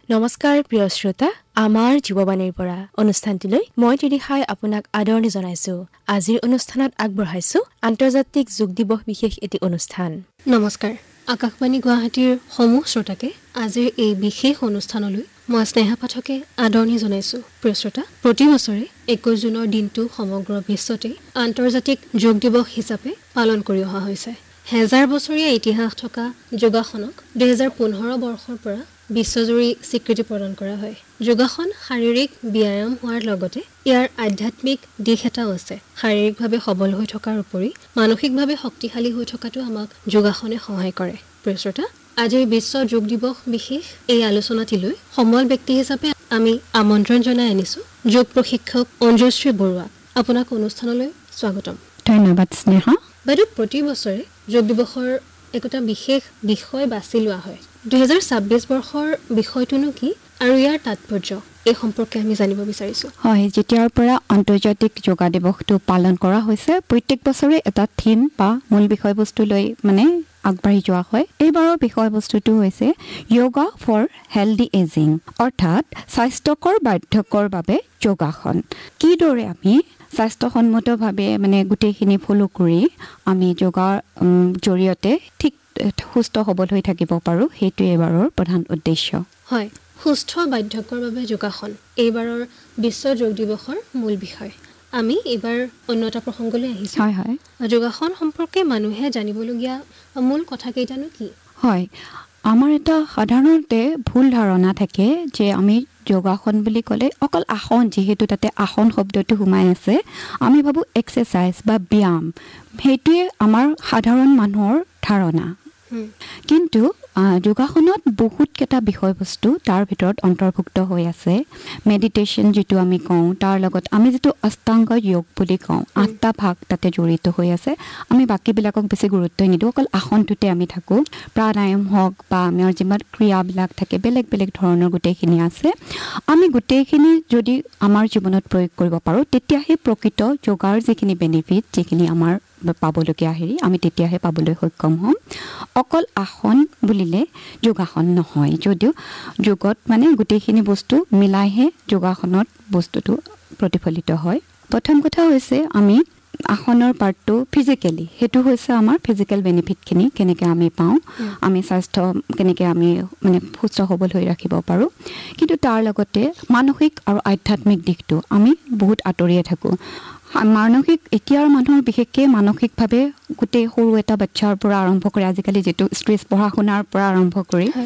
নমস্কাৰ প্ৰিয় শ্ৰোতা, আমাৰ জীৱবাণীৰ পৰা অনুষ্ঠানটিলৈ মই তিৰিহাই আপোনাক আদৰণি জনাইছো। আজিৰ অনুষ্ঠানত আগবঢ়াইছো আন্তৰ্জাতিক যোগ দিৱস বিশেষ এটি অনুষ্ঠান। নমস্কাৰ, আকাশবাণী গুৱাহাটীৰ সমূহ শ্ৰোতাকে আজিৰ এই বিশেষ অনুষ্ঠানলৈ মই স্নেহা পাঠকে আদৰণি জনাইছো। প্ৰিয় শ্ৰোতা, প্ৰতি বছৰে 21 জুনৰ দিনটো সমগ্ৰ বিশ্বতে আন্তৰ্জাতিক যোগ দিৱস হিচাপে পালন কৰি অহা হৈছে। হেজাৰ বছৰীয়া ইতিহাস থকা যোগাসনক 2015 বৰ্ষৰ পৰা বিশ্বজুৰি স্বীকৃতি প্ৰদান কৰা হয়। যোগাসন শাৰীৰিক ব্যায়াম হোৱাৰ লগতে ইয়াৰ আধ্যাত্মিক দিশ এটাও আছে। শাৰীৰিকভাৱে সবল হৈ থকাৰ উপৰি মানসিকভাৱে শক্তিশালী হৈ থকাটো আমাক যোগাসনে সহায় কৰে। প্ৰিয় শ্ৰোতা, আজিৰ বিশ্ব যোগ দিৱস বিশেষ এই আলোচনাটিলৈ সমল ব্যক্তি হিচাপে আমি আমন্ত্ৰণ জনাই আনিছো যোগ প্ৰশিক্ষক অঞ্জুশ্ৰী বৰুৱা। আপোনাক অনুষ্ঠানলৈ স্বাগতম। ধন্যবাদ স্নেহা। বাইদেউ, প্ৰতি বছৰে যোগ দিৱসৰ একোটা বিশেষ বিষয় বাছি লোৱা হয়। 2026 বৰ্ষৰ বিষয়টোনো কি আৰু ইয়াৰ তাৎপৰ্য এই সম্পৰ্কে আমি জানিব বিচাৰিছো। হয়, যেতিয়াৰ পৰা আন্তৰ্জাতিক যোগা দিৱসটো পালন কৰা হৈছে, প্ৰত্যেক বছৰে এটা থিম বা মূল বিষয়বস্তু লৈ আগবাঢ়ি যোৱা হয়। এইবাৰৰ বিষয়বস্তুটো হৈছে য়োগা ফৰ হেল্ডি এজিং, অৰ্থাৎ স্বাস্থ্যকৰ বাৰ্ধক্যৰ বাবে যোগাসন। কিদৰে আমি স্বাস্থ্যসন্মতভাৱে গোটেইখিনি ফ'ল' কৰি আমি যোগাৰ জৰিয়তে ঠিক সুস্থ সবল হৈ থাকিব পাৰোঁ, সেইটোৱে এইবাৰৰ প্ৰধান উদ্দেশ্য। হয়, সুস্থ বাৰ্ধক্যৰ বাবে যোগাসন এইবাৰৰ বিশ্ব যোগ দিৱসৰ মূল বিষয়। আমি এইবাৰ অন্য এটা প্ৰসংগলৈ আহিছোঁ। হয় হয়, যোগাসন সম্পৰ্কে মানুহে জানিবলগীয়া মূল কথাকেইটানো কি? হয়, আমাৰ এটা সাধাৰণতে ভুল ধাৰণা থাকে যে আমি যোগাসন বুলি ক'লে অকল আসন, যিহেতু তাতে আসন শব্দটো সোমাই আছে, আমি ভাবোঁ এক্সাৰচাইজ বা ব্যায়াম, সেইটোৱে আমাৰ সাধাৰণ মানুহৰ ধাৰণা। কিন্তু যোগাসনত বহুতকেইটা বিষয়বস্তু তাৰ ভিতৰত অন্তৰ্ভুক্ত হৈ আছে। মেডিটেশ্যন যিটো আমি কওঁ, তাৰ লগত আমি যিটো অষ্টাংগ যোগ বুলি কওঁ, 8টা ভাগ তাতে জড়িত হৈ আছে। আমি বাকীবিলাকক বেছি গুৰুত্ব নিদিওঁ, অকল আসনটোতে আমি থাকোঁ। প্ৰাণায়াম হওক বা আমাৰ যিমান ক্ৰিয়াবিলাক থাকে, বেলেগ বেলেগ ধৰণৰ গোটেইখিনি আছে। আমি গোটেইখিনি যদি আমাৰ জীৱনত প্ৰয়োগ কৰিব পাৰোঁ, তেতিয়াহে প্ৰকৃত যোগাৰ যিখিনি বেনিফিট, যিখিনি আমাৰ পাবলগীয়া আমি তেতিয়াহে পাবলৈ সক্ষম হ'ম। অকল আসন বুলিলে যোগাসন নহয়, যদিও যোগত গোটেইখিনি বস্তু মিলাইহে যোগাসনত বস্তুটো প্ৰতিফলিত হয়। প্ৰথম কথা হৈছে আমি আসনৰ পাৰ্টটো ফিজিকেলি, সেইটো হৈছে আমাৰ ফিজিকেল বেনিফিটখিনি কেনেকৈ আমি পাওঁ, আমি স্বাস্থ্য কেনেকৈ আমি সুস্থ সবল হৈ ৰাখিব পাৰোঁ। কিন্তু তাৰ লগতে মানসিক আৰু আধ্যাত্মিক দিশটো আমি বহুত আঁতৰিয়ে থাকোঁ। এতিয়াৰ মানুহৰ বিশেষকৈ মানসিকভাৱে গোটেই সৰু এটা বাচ্ছাৰ পৰা আৰম্ভ কৰি আজিকালি যিটো ষ্ট্ৰেছ, পঢ়া শুনাৰ পৰা আৰম্ভ কৰি